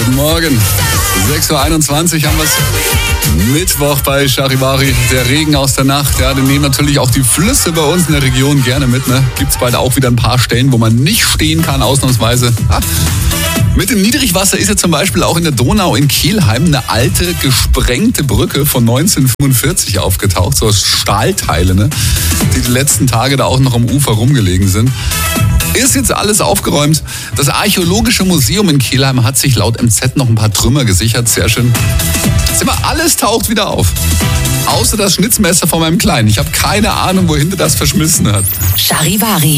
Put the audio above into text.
Guten Morgen. 6.21 Uhr haben wir es. Mittwoch bei Charivari. Der Regen aus der Nacht. Ja, den nehmen natürlich auch die Flüsse bei uns in der Region gerne mit. Ne? Gibt es bald auch wieder ein paar Stellen, wo man nicht stehen kann, ausnahmsweise. Mit dem Niedrigwasser ist ja zum Beispiel auch in der Donau in Kelheim eine alte, gesprengte Brücke von 1945 aufgetaucht, so aus Stahlteile, ne? Die letzten Tage da auch noch am Ufer rumgelegen sind. Ist jetzt alles aufgeräumt. Das Archäologische Museum in Kelheim hat sich laut MZ noch ein paar Trümmer gesichert. Sehr schön. Alles taucht wieder auf. Außer das Schnitzmesser von meinem Kleinen. Ich habe keine Ahnung, wohin der das verschmissen hat. Charivari.